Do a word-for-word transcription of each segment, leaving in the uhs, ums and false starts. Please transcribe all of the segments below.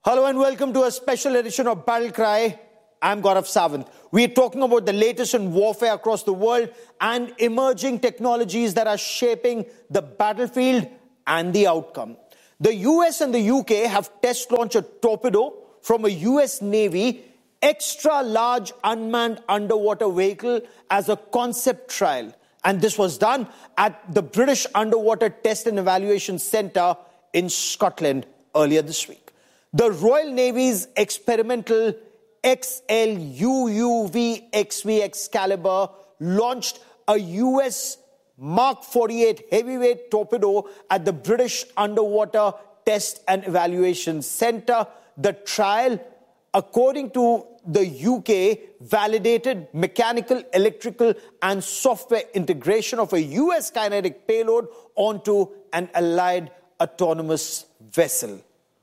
Hello and welcome to a special edition of Battle Cry. I'm Gaurav Sawant. We're talking about the latest in warfare across the world and emerging technologies that are shaping the battlefield and the outcome. The U S and the U K have test launched a torpedo from a U S Navy extra-large unmanned underwater vehicle as a concept trial. And this was done at the British Underwater Test and Evaluation Centre in Scotland earlier this week. The Royal Navy's experimental X L U U V X V Excalibur launched a U S Mark forty-eight heavyweight torpedo at the British Underwater Test and Evaluation Centre. The trial, according to the U K, validated mechanical, electrical and software integration of a U S kinetic payload onto an allied autonomous vessel.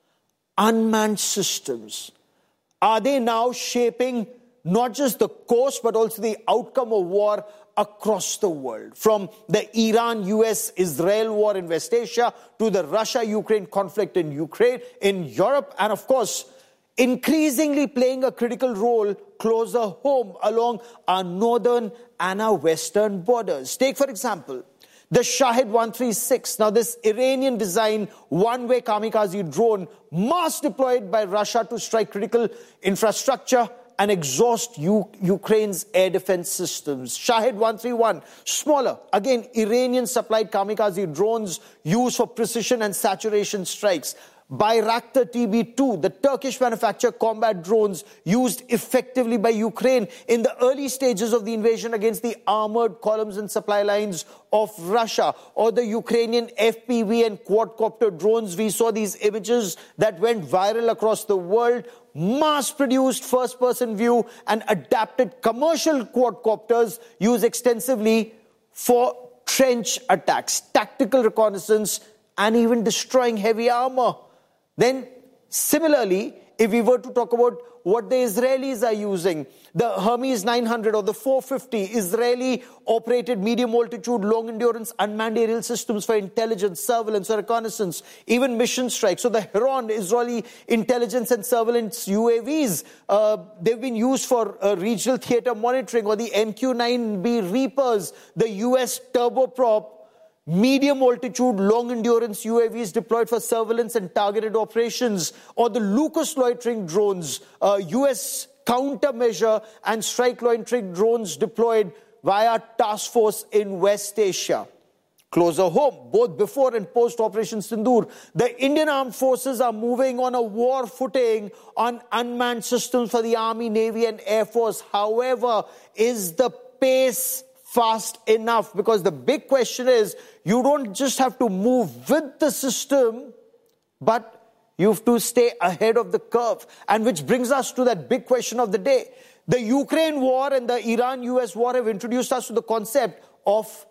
Unmanned systems, are they now shaping not just the course but also the outcome of war across the world? From the Iran-U S-Israel war in West Asia to the Russia-Ukraine conflict in Ukraine, in Europe, and of course, increasingly playing a critical role closer home along our northern and our western borders. Take, for example, the Shahed one thirty-six. Now, this Iranian-designed one-way kamikaze drone, mass deployed by Russia to strike critical infrastructure and exhaust U- Ukraine's air defense systems. Shahed one thirty-one, smaller, again, Iranian-supplied kamikaze drones used for precision and saturation strikes. Bayraktar T B two, the Turkish-manufactured combat drones used effectively by Ukraine in the early stages of the invasion against the armored columns and supply lines of Russia. Or the Ukrainian F P V and quadcopter drones. We saw these images that went viral across the world. Mass-produced first-person view and adapted commercial quadcopters used extensively for trench attacks, tactical reconnaissance, and even destroying heavy armor. Then, similarly, if we were to talk about what the Israelis are using, the Hermes nine hundred or the four fifty Israeli-operated medium-altitude, long-endurance unmanned aerial systems for intelligence, surveillance, or reconnaissance, even mission strikes. So the Heron, Israeli intelligence and surveillance U A Vs, uh, they've been used for uh, regional theater monitoring, or the M Q nine B Reapers, the U S turboprop, medium-altitude, long-endurance U A Vs deployed for surveillance and targeted operations, or the Lucas loitering drones, uh, U S countermeasure and strike loitering drones deployed via task force in West Asia. Closer home, both before and post-Operation Sindoor, the Indian Armed Forces are moving on a war footing on unmanned systems for the Army, Navy and Air Force. However, is the pace fast enough? Because the big question is, you don't just have to move with the system, but you have to stay ahead of the curve. And which brings us to that big question of the day. The Ukraine war and the Iran-U S war have introduced us to the concept of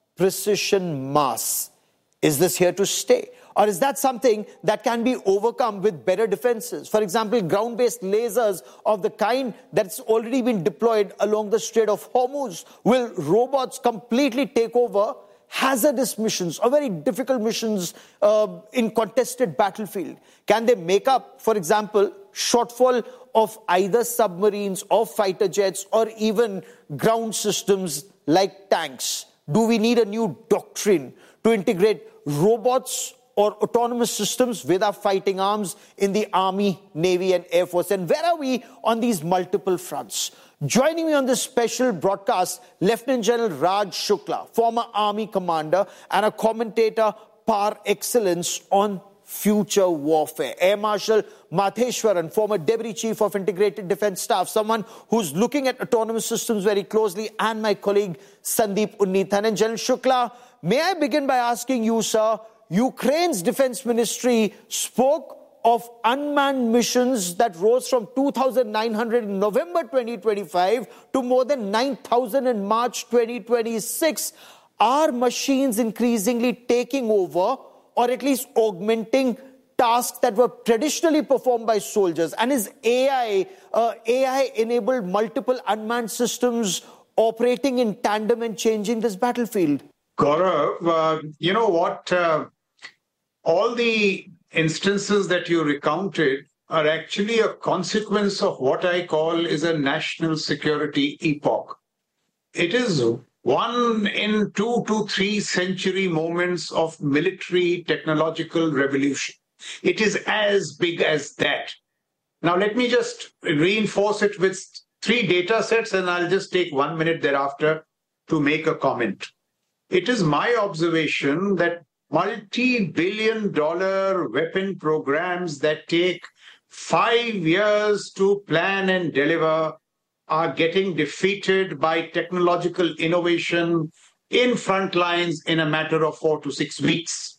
precision mass. Is this here to stay? Or is that something that can be overcome with better defenses? For example, ground-based lasers of the kind that's already been deployed along the Strait of Hormuz. Will robots completely take over hazardous missions or very difficult missions uh, in contested battlefield? Can they make up, for example, shortfall of either submarines or fighter jets or even ground systems like tanks? Do we need a new doctrine to integrate robots or autonomous systems with our fighting arms in the Army, Navy and Air Force? And where are we on these multiple fronts? Joining me on this special broadcast, Lieutenant General Raj Shukla, former Army commander and a commentator par excellence on future warfare. Air Marshal Madheshwaran, former Deputy Chief of Integrated Defence Staff, someone who's looking at autonomous systems very closely, and my colleague Sandeep Unnithan. And General Shukla, may I begin by asking you, sir, Ukraine's Defense Ministry spoke of unmanned missions that rose from two thousand nine hundred in November twenty twenty-five to more than nine thousand in March twenty twenty-six. Are machines increasingly taking over or at least augmenting tasks that were traditionally performed by soldiers? And is A I, uh, A I-enabled multiple unmanned systems operating in tandem and changing this battlefield? Gaurav, uh, you know what? Uh, all the instances that you recounted are actually a consequence of what I call is a national security epoch. It is one in two to three century moments of military technological revolution. It is as big as that. Now, let me just reinforce it with three data sets, and I'll just take one minute thereafter to make a comment. It is my observation that multi-billion dollar weapon programs that take five years to plan and deliver are getting defeated by technological innovation in front lines in a matter of four to six weeks.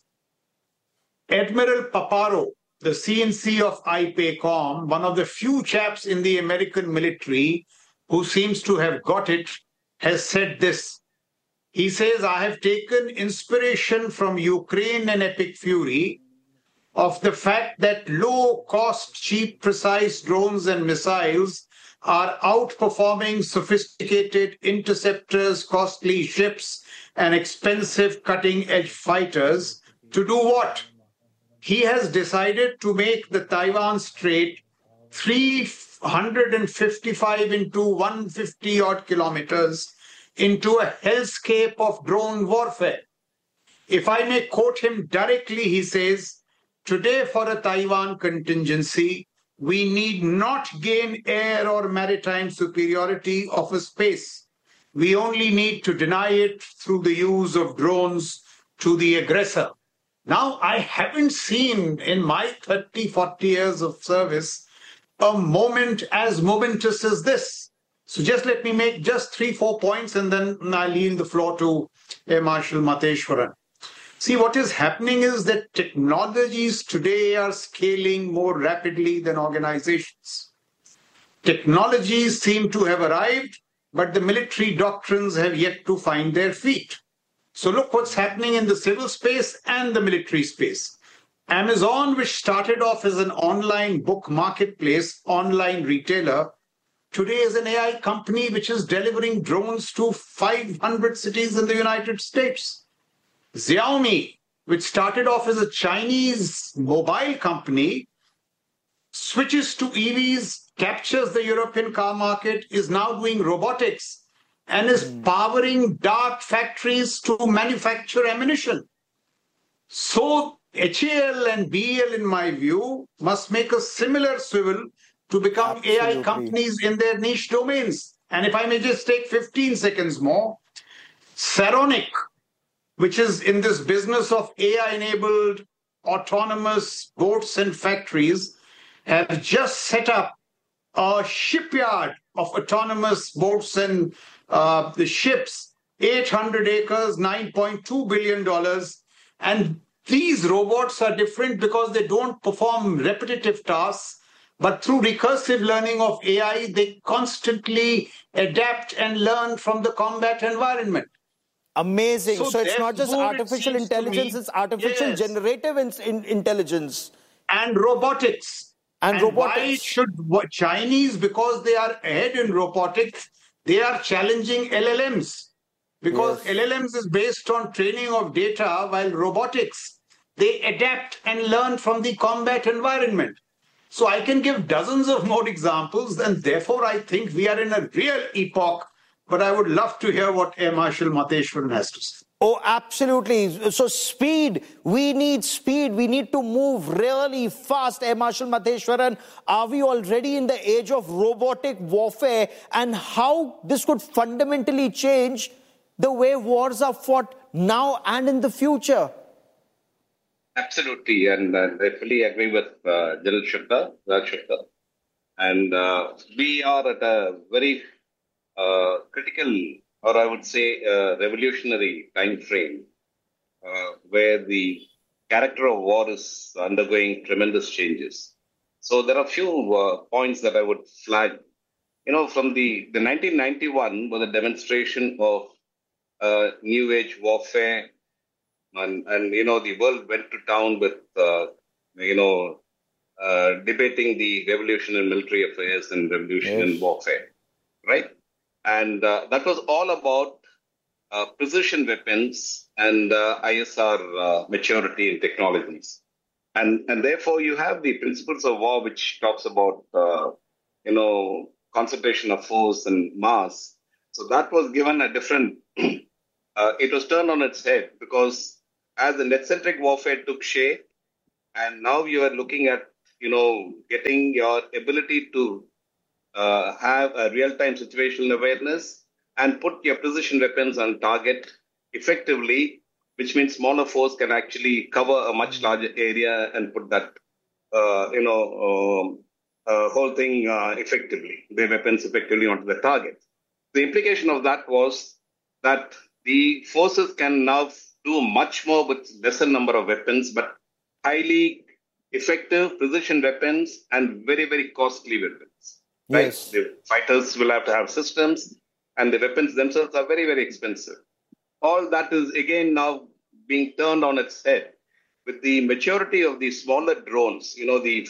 Admiral Paparo, the C N C of I PACOM, one of the few chaps in the American military who seems to have got it, has said this. He says, I have taken inspiration from Ukraine and Epic Fury of the fact that low-cost, cheap, precise drones and missiles are outperforming sophisticated interceptors, costly ships, and expensive cutting-edge fighters to do what? He has decided to make the Taiwan Strait three hundred fifty-five into one hundred fifty odd kilometers into a hellscape of drone warfare. If I may quote him directly, he says, today for a Taiwan contingency, we need not gain air or maritime superiority of a space. We only need to deny it through the use of drones to the aggressor. Now, I haven't seen in my thirty, forty years of service a moment as momentous as this. So just let me make just three, four points, and then I'll yield the floor to Air Marshal Matheswaran. See, what is happening is that technologies today are scaling more rapidly than organizations. Technologies seem to have arrived, but the military doctrines have yet to find their feet. So look what's happening in the civil space and the military space. Amazon, which started off as an online book marketplace, online retailer, today is an A I company which is delivering drones to five hundred cities in the United States. Xiaomi, which started off as a Chinese mobile company, switches to E Vs, captures the European car market, is now doing robotics, and is mm. powering dark factories to manufacture ammunition. So H A L and B E L, in my view, must make a similar swivel to become Absolutely. A I companies in their niche domains. And if I may just take fifteen seconds more, Saronic, which is in this business of A I-enabled autonomous boats and factories, have just set up a shipyard of autonomous boats and uh, the ships, eight hundred acres, nine point two billion dollars. And these robots are different because they don't perform repetitive tasks, but through recursive learning of A I, they constantly adapt and learn from the combat environment. Amazing. So, so it's not just artificial it intelligence, me, it's artificial yes. generative in, in, intelligence. And robotics. And, and robotics. Why should what, Chinese, because they are ahead in robotics, they are challenging L L Ms. Because yes. L L Ms is based on training of data, while robotics, they adapt and learn from the combat environment. So I can give dozens of more examples, and therefore I think we are in a real epoch. But I would love to hear what Air Marshal Matheswaran has to say. Oh, absolutely. So speed, we need speed. We need to move really fast. Air Marshal Matheswaran, are we already in the age of robotic warfare, and how this could fundamentally change the way wars are fought now and in the future? Absolutely. And uh, I fully agree with uh, General Shukla, Raj Shukla. And uh, we are at a very Uh, critical, or I would say uh, revolutionary time frame uh, where the character of war is undergoing tremendous changes. So there are a few uh, points that I would flag. You know, from the, the nineteen ninety-one was a demonstration of uh, new age warfare, and, and, you know, the world went to town with, uh, you know, uh, debating the revolution in military affairs and revolution yes. in warfare, right? And uh, that was all about uh, precision weapons and uh, I S R uh, maturity in technologies. And, and therefore, you have the principles of war, which talks about, uh, you know, concentration of force and mass. So that was given a different, uh, it was turned on its head, because as the net-centric warfare took shape, and now you are looking at, you know, getting your ability to uh, have a real-time situational awareness and put your precision weapons on target effectively, which means smaller force can actually cover a much larger area and put that, uh, you know, um, uh, whole thing uh, effectively, their weapons effectively onto the target. The implication of that was that the forces can now do much more with lesser number of weapons, but highly effective precision weapons and very, very costly weapons. Right? Yes. The fighters will have to have systems, and the weapons themselves are very, very expensive. All that is again now being turned on its head with the maturity of the smaller drones, you know, the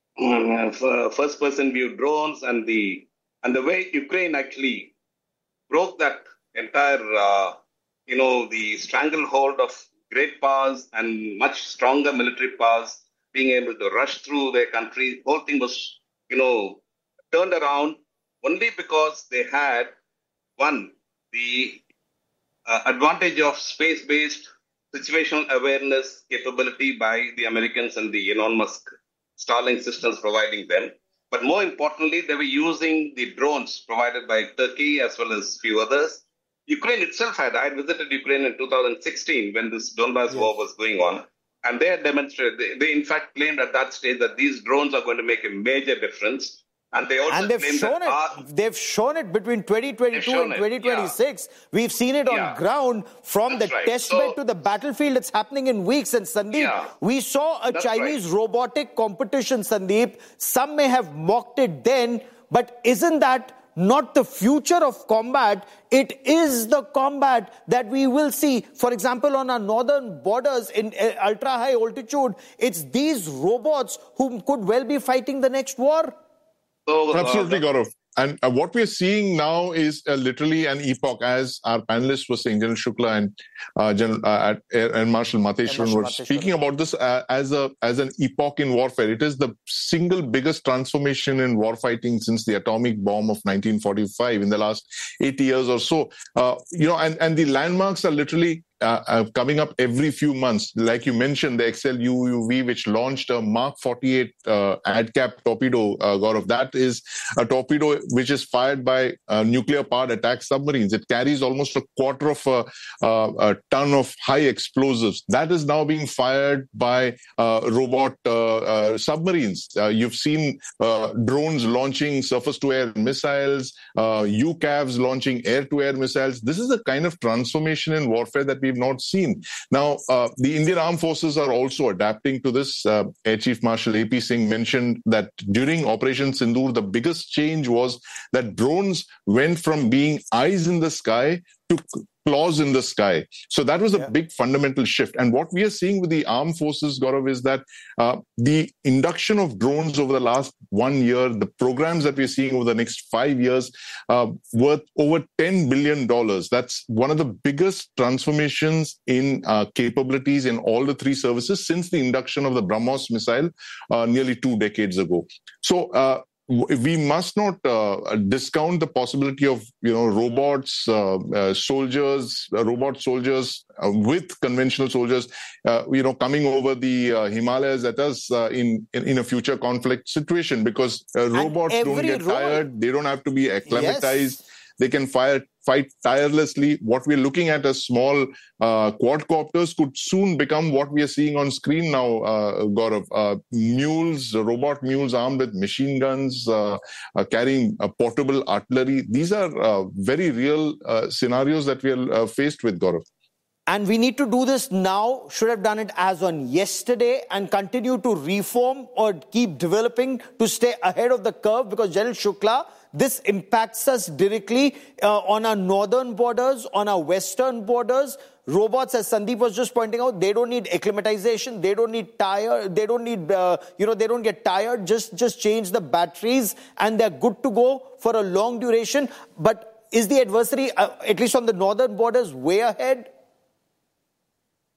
uh, first-person view drones, and the and the way Ukraine actually broke that entire, uh, you know, the stranglehold of great powers and much stronger military powers being able to rush through their country. The whole thing was, you know, turned around only because they had, one, the uh, advantage of space-based situational awareness capability by the Americans and the Elon Musk Starlink systems providing them. But more importantly, they were using the drones provided by Turkey as well as a few others. Ukraine itself had, I had visited Ukraine in two thousand sixteen when this Donbass yes. war was going on. And they had demonstrated, they, they in fact claimed at that stage that these drones are going to make a major difference. And they also and they've shown it. Our, they've shown it between twenty twenty-two and twenty twenty-six. Yeah. We've seen it on yeah. ground from That's the right. test so, bed to the battlefield. It's happening in weeks. And Sandeep, yeah. we saw a That's Chinese right. robotic competition, Sandeep. Some may have mocked it then, but isn't that not the future of combat? It is the combat that we will see. For example, on our northern borders in uh, ultra-high altitude, it's these robots who could well be fighting the next war. So, Absolutely, uh, Gaurav. And uh, what we're seeing now is uh, literally an epoch, as our panelists were saying, General Shukla and uh, General uh, Air, Air Marshal Matheshwaran were Matheshwaran. speaking about this uh, as a as an epoch in warfare. It is the single biggest transformation in warfighting since the atomic bomb of nineteen forty-five in the last eighty years or so. Uh, you know, and, and the landmarks are literally Uh, uh, coming up every few months. Like you mentioned, the X L U U V, which launched a Mark forty-eight uh, ADCAP torpedo, uh, Gaurav. That is a torpedo which is fired by uh, nuclear-powered attack submarines. It carries almost a quarter of a, uh, a ton of high explosives. That is now being fired by uh, robot uh, uh, submarines. Uh, you've seen uh, drones launching surface-to-air missiles, uh, U CAVs launching air-to-air missiles. This is the kind of transformation in warfare that we we've not seen. Now, uh, the Indian Armed Forces are also adapting to this. Uh, Air Chief Marshal A P Singh mentioned that during Operation Sindoor, the biggest change was that drones went from being eyes in the sky to claws in the sky. So that was a yeah. big fundamental shift. And what we are seeing with the armed forces, Gaurav, is that uh, the induction of drones over the last one year, the programs that we're seeing over the next five years, uh, worth over ten billion dollars. That's one of the biggest transformations in uh, capabilities in all the three services since the induction of the BrahMos missile uh, nearly two decades ago. So, uh, we must not uh, discount the possibility of, you know, robots, uh, uh, soldiers, uh, robot soldiers uh, with conventional soldiers, uh, you know, coming over the uh, Himalayas at us uh, in, in in a future conflict situation, because uh, robots don't get ro- tired. They don't have to be acclimatized. Yes. They can fire, fight tirelessly. What we're looking at as small uh, quadcopters could soon become what we are seeing on screen now, uh, Gaurav. Uh, mules, robot mules armed with machine guns, uh, uh, carrying uh, portable artillery. These are uh, very real uh, scenarios that we are uh, faced with, Gaurav. And we need to do this now, should have done it as on yesterday, and continue to reform or keep developing to stay ahead of the curve, because General Shukla, this impacts us directly uh, on our northern borders, on our western borders. Robots, as Sandeep was just pointing out, they don't need acclimatization. They don't need tire. They don't need, uh, you know, they don't get tired. Just, just change the batteries and they're good to go for a long duration. But is the adversary, uh, at least on the northern borders, way ahead?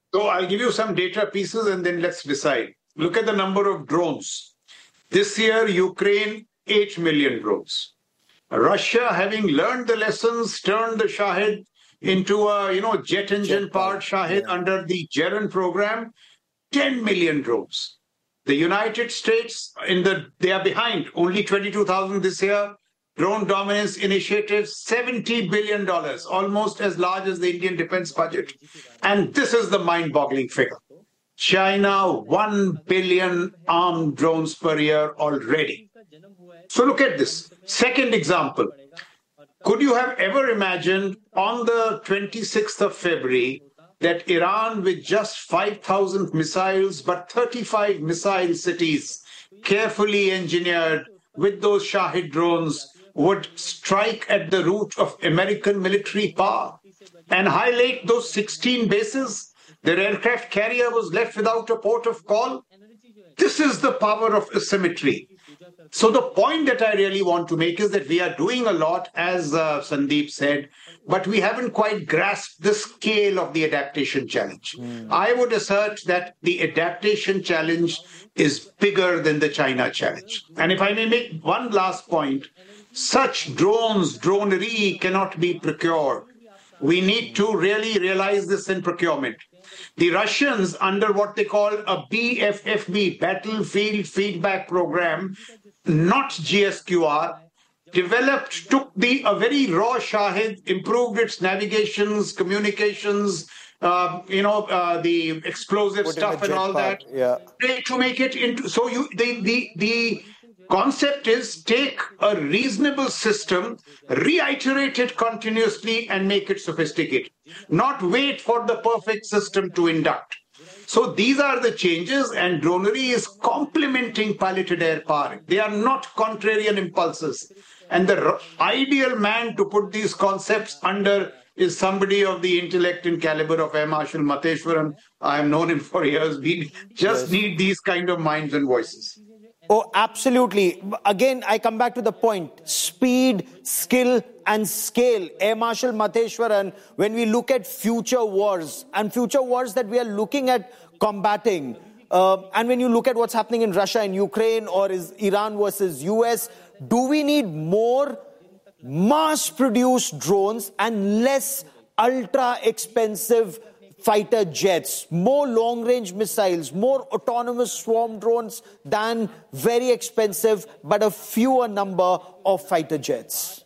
So I'll give you some data pieces and then let's decide. Look at the number of drones. This year, Ukraine, eight million drones. Russia, having learned the lessons, turned the Shahed into a, you know, jet engine powered Shahed yeah. under the Jeren program, ten million drones. The United States, in the they are behind, only twenty-two thousand this year. Drone Dominance Initiative, seventy billion dollars, almost as large as the Indian defense budget. And this is the mind-boggling figure. China, one billion armed drones per year already. So look at this. Second example. Could you have ever imagined on the twenty-sixth of February that Iran, with just five thousand missiles, but thirty-five missile cities, carefully engineered with those Shahed drones, would strike at the root of American military power and highlight those sixteen bases? Their aircraft carrier was left without a port of call. This is the power of asymmetry. So the point that I really want to make is that we are doing a lot, as uh, Sandeep said, but we haven't quite grasped the scale of the adaptation challenge. Mm. I would assert that the adaptation challenge is bigger than the China challenge. And if I may make one last point, such drones, dronery cannot be procured. We need to really realize this in procurement. The Russians, under what they call a B F F B, Battlefield Feedback Program, not G S Q R, developed, took the a very raw Shahed, improved its navigations, communications, uh, you know, uh, the explosive Put stuff and all part. that, yeah. to make it into. So you, the the the concept is take a reasonable system, reiterate it continuously, and make it sophisticated. Not wait for the perfect system to induct. So these are the changes, and dronery is complementing piloted air power. They are not contrarian impulses. And the ideal man to put these concepts under is somebody of the intellect and caliber of Air Marshal Matheswaran. I have known him for years. We just yes. need these kind of minds and voices. Oh, absolutely. Again, I come back to the point. Speed, skill, and scale. Air Marshal Matheswaran, when we look at future wars, and future wars that we are looking at combating, uh, and when you look at what's happening in Russia and Ukraine, or is Iran versus U S, do we need more mass-produced drones and less ultra-expensive fighter jets, more long-range missiles, more autonomous swarm drones than very expensive but a fewer number of fighter jets?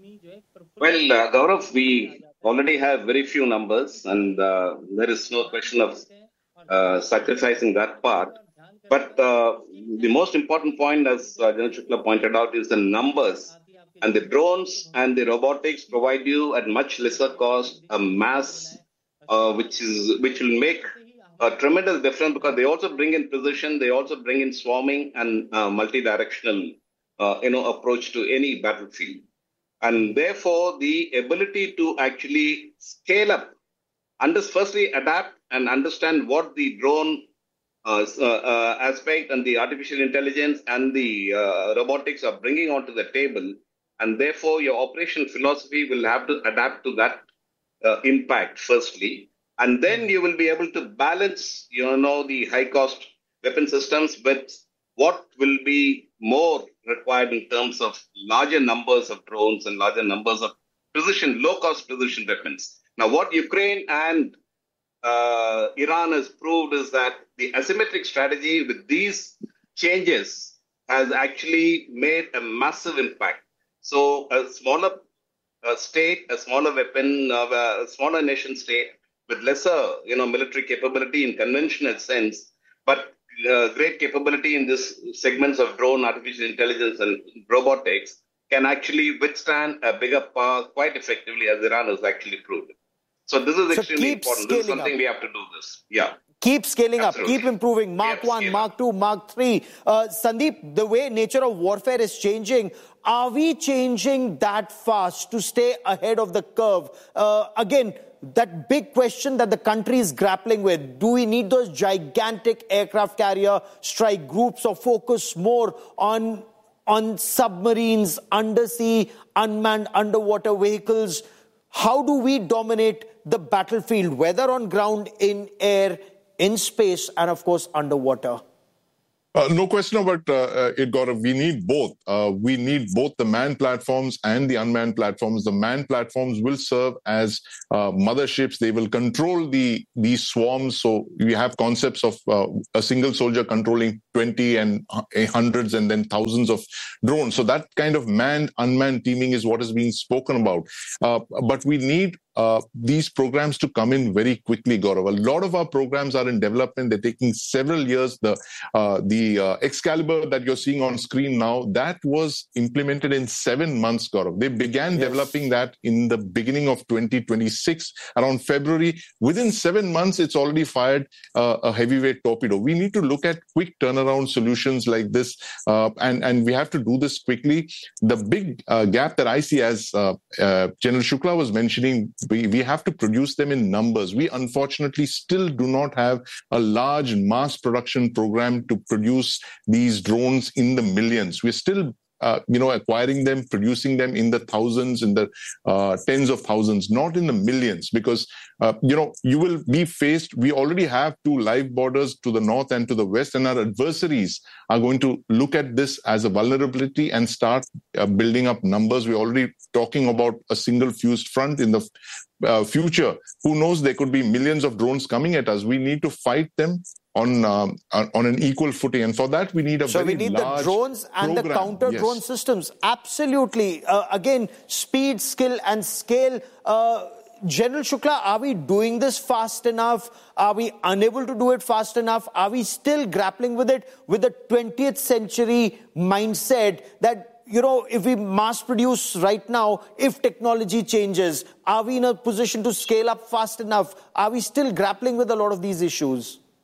Well, uh, Gaurav, we already have very few numbers, and uh, there is no question of uh, sacrificing that part. But uh, the most important point, as uh, General Shukla pointed out, is the numbers. And the drones and the robotics provide you at much lesser cost a mass Uh, which is which will make a tremendous difference, because they also bring in precision, they also bring in swarming and uh, multi-directional, uh, you know, approach to any battlefield, and therefore the ability to actually scale up, under firstly adapt and understand what the drone uh, uh, aspect and the artificial intelligence and the uh, robotics are bringing onto the table, and therefore your operational philosophy will have to adapt to that Uh, impact firstly, and then you will be able to balance, you know, the high cost weapon systems with what will be more required in terms of larger numbers of drones and larger numbers of precision, low cost precision weapons. Now, what Ukraine and uh, Iran has proved is that the asymmetric strategy with these changes has actually made a massive impact. So a smaller A state, a smaller weapon, uh, a smaller nation state with lesser, you know, military capability in conventional sense, but uh, great capability in this segments of drone, artificial intelligence, and robotics, can actually withstand a bigger power quite effectively, as Iran has actually proved. So this is so extremely important. This is something up. we have to do this. Yeah. Keep scaling Absolutely. up, keep improving. Mark one, Mark two, Mark three. Uh, Sandeep, the way nature of warfare is changing, are we changing that fast to stay ahead of the curve? Uh, again, that big question that the country is grappling with, do we need those gigantic aircraft carrier strike groups, or focus more on, on submarines, undersea, unmanned underwater vehicles? How do we dominate the battlefield, whether on ground, in air, in space, and of course, underwater? Uh, no question about uh, it, Gaurav. We need both. Uh, we need both the manned platforms and the unmanned platforms. The manned platforms will serve as uh, motherships. They will control the these swarms. So we have concepts of uh, a single soldier controlling twenty and hundreds and then thousands of drones. So that kind of manned, unmanned teaming is what is being spoken about. Uh, but we need Uh, these programs to come in very quickly, Gaurav. A lot of our programs are in development. They're taking several years. The uh, the uh, Excalibur that you're seeing on screen now, that was implemented in seven months, Gaurav. They began yes. developing that in the beginning of twenty twenty-six, around February. Within seven months, it's already fired uh, a heavyweight torpedo. We need to look at quick turnaround solutions like this, uh, and, and we have to do this quickly. The big uh, gap that I see, as uh, uh, General Shukla was mentioning, We, we have to produce them in numbers. We unfortunately still do not have a large mass production program to produce these drones in the millions. We're still Uh, you know, acquiring them, producing them in the thousands, in the uh, tens of thousands, not in the millions, because, uh, you know, you will be faced, we already have two live borders to the north and to the west, and our adversaries are going to look at this as a vulnerability and start uh, building up numbers. We're already talking about a single fused front in the uh, future. Who knows, there could be millions of drones coming at us. We need to fight them on um, on an equal footing, and for that we need a so very we need large the drones and program. the counter yes. drone systems. Absolutely. Uh, again, speed, skill, and scale. Uh, General Shukla, are we doing this fast enough? Are we unable to do it fast enough? Are we still grappling with it with the twentieth century mindset that, you know, if we mass produce right now, if technology changes, are we in a position to scale up fast enough? Are we still grappling with a lot of these issues?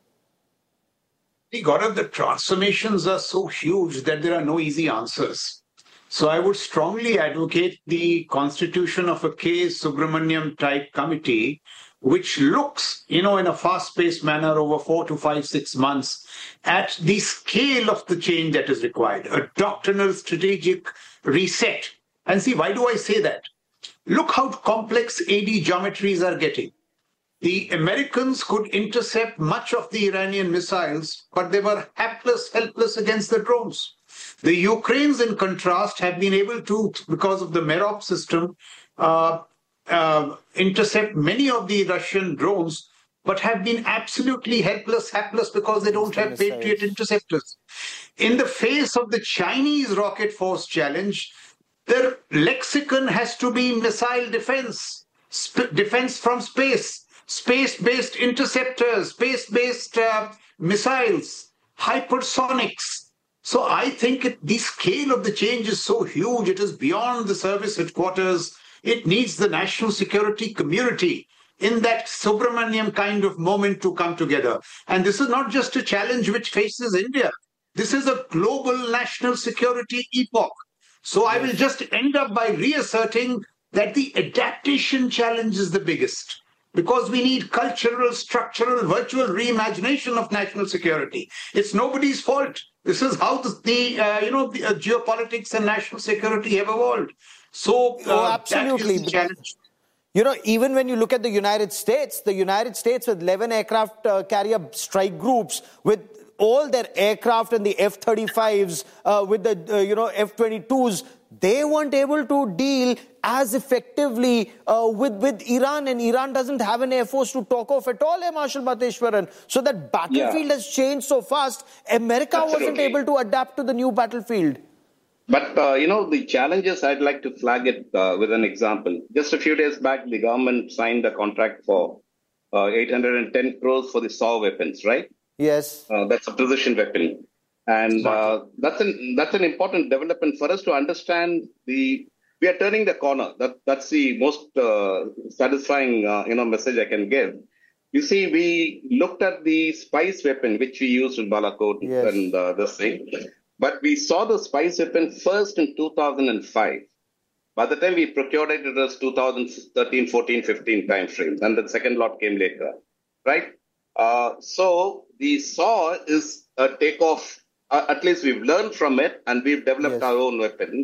Gaurav, the transformations are so huge that there are no easy answers. So I would strongly advocate the constitution of a K. Subramaniam type committee, which looks, you know, in a fast-paced manner over four to five, six months at the scale of the change that is required, a doctrinal strategic reset. And see, why do I say that? Look how complex A D geometries are getting. The Americans could intercept much of the Iranian missiles, but they were hapless, helpless against the drones. The Ukrainians, in contrast, have been able to, because of the Merov system, uh, uh, intercept many of the Russian drones, but have been absolutely helpless, hapless because they don't have Patriot interceptors. In the face of the Chinese rocket force challenge, their lexicon has to be missile defense, sp- defense from space. Space-based interceptors, space-based uh, missiles, hypersonics. So I think it, the scale of the change is so huge, it is beyond the service headquarters. It needs the national security community in that Subramaniam kind of moment to come together. And this is not just a challenge which faces India. This is a global national security epoch. So I will just end up by reasserting that the adaptation challenge is the biggest. Because we need cultural, structural, virtual reimagination of national security. It's nobody's fault. This is how the, the uh, you know, the, uh, geopolitics and national security have evolved. So uh, oh, absolutely. that is the challenge. You know, even when you look at the United States, the United States with eleven aircraft uh, carrier strike groups, with all their aircraft and the F thirty-fives, uh, with the, uh, you know, F twenty-twos, they weren't able to deal as effectively uh, with, with Iran, and Iran doesn't have an air force to talk of at all, eh, Marshal Mateshwaran. So that battlefield yeah. has changed so fast. America Absolutely. wasn't able to adapt to the new battlefield. But, uh, you know, the challenges, I'd like to flag it uh, with an example. Just a few days back, the government signed a contract for uh, eight hundred ten crores for the S A W weapons, right? Yes. Uh, that's a precision weapon. And uh, that's an that's an important development for us to understand the, we are turning the corner. That That's the most uh, satisfying, uh, you know, message I can give. You see, we looked at the SPICE weapon, which we used in Balakot yes. and uh, this thing. But we saw the SPICE weapon first in two thousand five. By the time we procured it, it was two thousand thirteen, fourteen, fifteen time frame. And the second lot came later, right? Uh, so the S A W is a takeoff. Uh, at least we've learned from it and we've developed yes. our own weapon.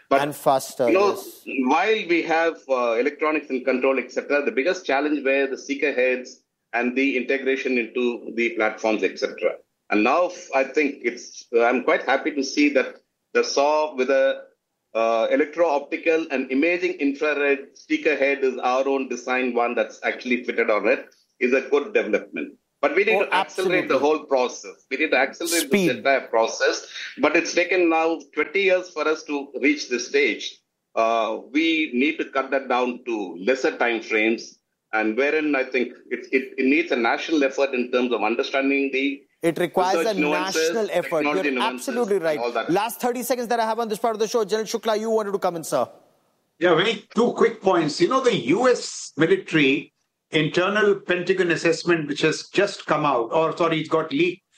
But, and faster. You know, yes. while we have uh, electronics and control, et cetera, the biggest challenge were the seeker heads and the integration into the platforms, et cetera. And now I think it's, I'm quite happy to see that the S O A with a uh, electro-optical and imaging infrared seeker head is our own design one that's actually fitted on it, is a good development. But we need Oh, to accelerate absolutely. the whole process. We need to accelerate Speed. this entire process. But it's taken now twenty years for us to reach this stage. Uh, we need to cut that down to lesser time frames, and wherein I think it, it, it needs a national effort in terms of understanding the It requires a research nuances, national effort. technology You're nuances, absolutely and right. all that. Last thirty seconds that I have on this part of the show, General Shukla, you wanted to come in, sir. Yeah, very two quick points. You know, the U S military internal Pentagon assessment, which has just come out, or sorry, it got leaked